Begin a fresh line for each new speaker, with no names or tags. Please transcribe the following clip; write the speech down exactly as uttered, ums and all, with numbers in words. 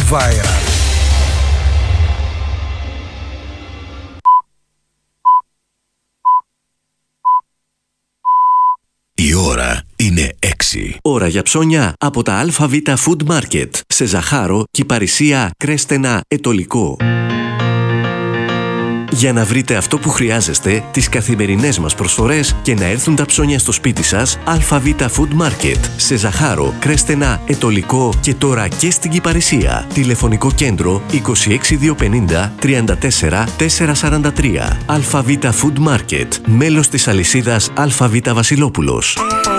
viral.
Η ώρα είναι έξι.
Ώρα για ψώνια από τα ΑΒ Food Market σε Ζαχάρο, Κυπαρισία, Κρέστενα, Ετωλικό. Για να βρείτε αυτό που χρειάζεστε, τις καθημερινές μας προσφορές και να έρθουν τα ψώνια στο σπίτι σας, ΑΒ Food Market σε Ζαχάρο, Κρέστενα, Ετωλικό και τώρα και στην Κυπαρισία. Τηλεφωνικό κέντρο είκοσι έξι διακόσια πενήντα τριάντα τέσσερα τετρακόσια σαράντα τρία. ΑΒ Food Market, μέλος της αλυσίδας ΑΒ Βασιλόπουλος.